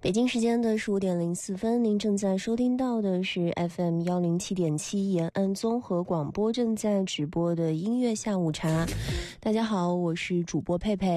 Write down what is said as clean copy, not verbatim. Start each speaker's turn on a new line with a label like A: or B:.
A: 北京时间的15:04，您正在收听到的是 FM 107.7延安综合广播正在直播的音乐下午茶。大家好，我是主播佩佩。